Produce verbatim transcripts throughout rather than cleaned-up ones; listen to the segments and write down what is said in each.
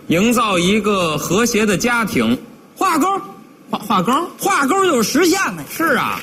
营造一个和谐的家庭。 画勾， 画画勾， 画勾就是实现的。 是啊。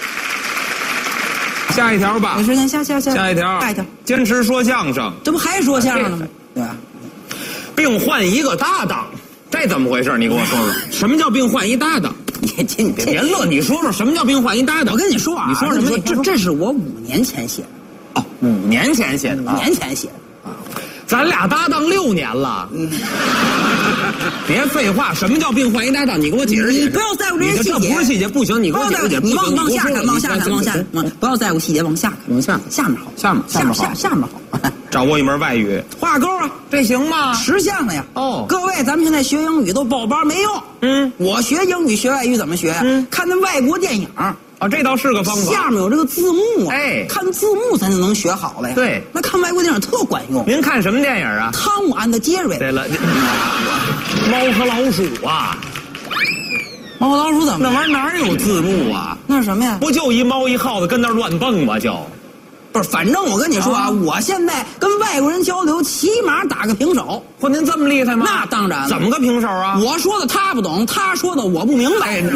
下一条吧。 有时间下下下下一条， 下一条， 坚持说相声。 这不还说相声了吗？对吧？ 并换一个搭档，这怎么回事？你给我说说，什么叫并换一搭档？ 你你别别乐，你说说什么叫并换一搭档？ 我跟你说啊， 你说什么？ 这这是我五年前写的。 哦，五年前写的， 五年前写的。 咱俩搭档六年了，嗯、别废话，什么叫并换一搭档？你给我解释解释。 你不要在乎这些细节， 这不是细节，不行，你给我解释解释。 你往往下看，往下看，往下看，不要在乎细节，往下看， 往下下面好， 下面下面好，下面好。 掌握一门外语， 画勾啊， 这行吗？ 实现了呀。 哦， 各位，咱们现在学英语都报班没用。 嗯， 我学英语学外语怎么学？嗯，看那外国电影。 啊，这倒是个方法。 下面有这个字幕啊， 哎， 看字幕咱就能学好了呀。 对， 那看外国电影特管用。 您看什么电影啊？ 汤姆安的杰瑞。 对了，猫和老鼠啊。 猫和老鼠怎么？ 那玩意儿哪有字幕啊？ 那是什么呀？ 不就一猫一耗子跟那儿乱蹦吗？就， 不是，反正我跟你说啊，啊我现在跟外国人交流，起码打个平手。 嚯，您这么厉害吗？ 那当然了。 怎么个平手啊？ 我说的他不懂，他说的我不明白。 哎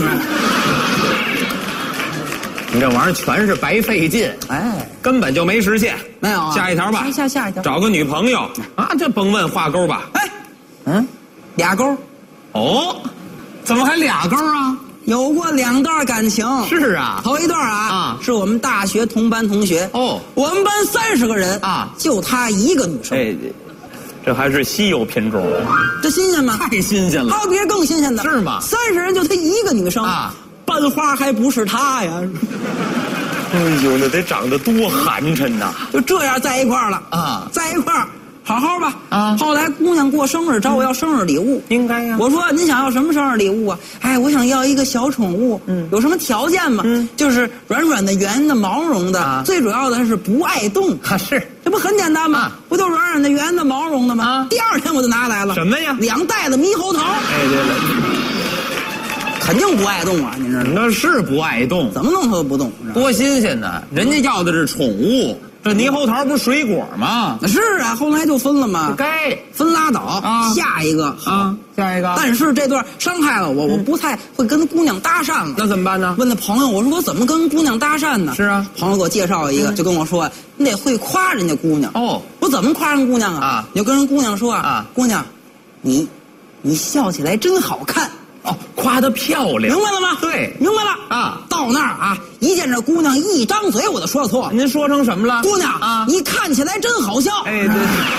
你这玩意儿全是白费劲， 哎， 根本就没实现。 没有、啊， 下一条吧。 下下一条， 找个女朋友啊，这甭问画勾吧。 哎，嗯，俩勾。 哦，怎么还俩勾啊？ 有过两段感情。 是啊， 头一段啊，啊是我们大学同班同学。哦，我们班三十个人啊，就她一个女生。哎， 这还是稀有品种， 这新鲜吗？ 太新鲜了。 还有别人更新鲜的， 是吗？ 三十人就她一个女生啊。班花还不是他呀！ 哎呦，那得长得多寒碜呐！ 就这样在一块儿了啊，在一块儿好好吧啊。后来姑娘过生日找我要生日礼物， 应该呀。 我说您想要什么生日礼物啊？哎，我想要一个小宠物，嗯，有什么条件吗？嗯，就是软软的、圆的、毛绒的，啊、最主要的是不爱动。 啊，是， 这不很简单吗？啊、不就软软的、圆的、毛绒的吗？啊，第二天我就拿来了。 什么呀？ 两袋子猕猴桃。 哎，对了。 肯定不爱动啊！您这那是不爱动， 怎么弄它都不动？ 多新鲜呢！人家要的是宠物，这猕猴桃不是水果吗？ 是啊，后来就分了嘛。 该分拉倒啊！下一个啊，下一个。 但是这段伤害了我，我不太会跟姑娘搭讪了。 那怎么办呢？ 问那朋友，我说我怎么跟姑娘搭讪呢？ 是啊， 朋友给我介绍一个，就跟我说，你得会夸人家姑娘。哦，我怎么夸人姑娘啊？啊，你就跟人姑娘说啊，姑娘，你，你笑起来真好看。 哦，夸得漂亮， 明白了吗？ 对， 明白了啊！到那儿啊，一见这姑娘一张嘴，我就说错。 您说成什么了？ 姑娘啊，你看起来真好笑。 哎，对，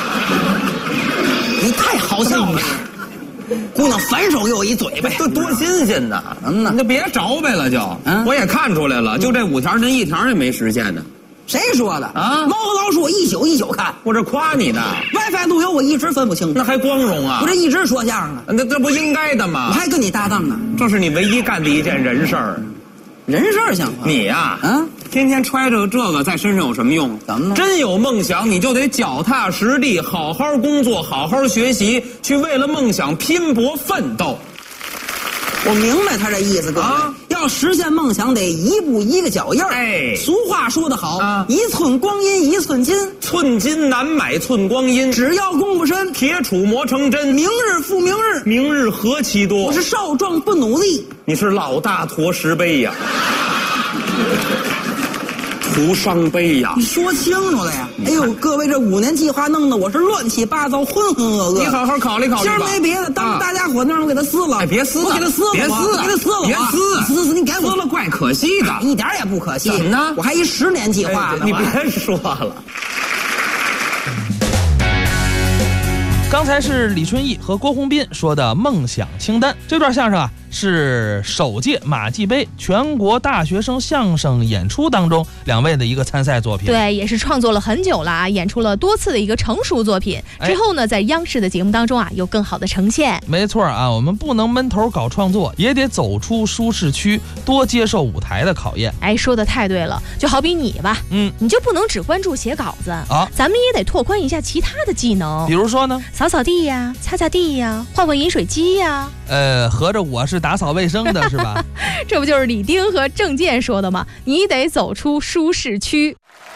你太好笑了。姑娘反手给我一嘴巴， 这多新鲜呐！嗯呐，你就别着呗了就。嗯，我也看出来了，就这五条，您一条也没实现呢。 谁说的啊？猫和老鼠我一宿一宿看， 我这夸你呢。 WiFi 路由我一直分不清， 那还光荣啊！ 我这一直说相声呢， 那这不应该的吗？ 我还跟你搭档呢， 这是你唯一干的一件人事儿。 人事儿像话？ 你呀， 啊， 天天揣着这个在身上有什么用？ 怎么了？ 真有梦想，你就得脚踏实地，好好工作，好好学习，去为了梦想拼搏奋斗。 我明白他这意思，各位、啊，要实现梦想得一步一个脚印儿。 哎， 俗话说得好， 啊， 一寸光阴一寸金， 寸金难买寸光阴。 只要功夫深， 铁杵磨成针。 明日复明日， 明日何其多。 我是少壮不努力， 你是老大驮石碑呀，徒伤悲呀。 你说清楚了呀！哎呦，各位，这五年计划弄得我是乱七八糟、浑浑噩噩。 你好好考虑考虑吧。 今儿没别的，当大家伙那我给他撕了。 哎，别撕了， 我给他撕了， 别撕了， 给他撕了， 别撕， 撕撕，你赶紧撕了，怪可惜的， 一点也不可惜。 怎么呢？ 我还一十年计划呢。 你别说了。 刚才是李春义和郭宏斌说的梦想清单，这段相声啊是首届马季杯全国大学生相声演出当中两位的一个参赛作品。 对，也是创作了很久了啊，演出了多次的一个成熟作品。之后呢，在央视的节目当中啊，有更好的呈现。 没错啊，我们不能闷头搞创作，也得走出舒适区，多接受舞台的考验。 哎，说的太对了，就好比你吧，嗯，你就不能只关注写稿子啊，咱们也得拓宽一下其他的技能。 比如说呢？ 扫扫地呀，擦擦地呀，换换饮水机呀。 呃，合着我是打扫卫生的是吧？ 这不就是李丁和郑健说的吗？你得走出舒适区。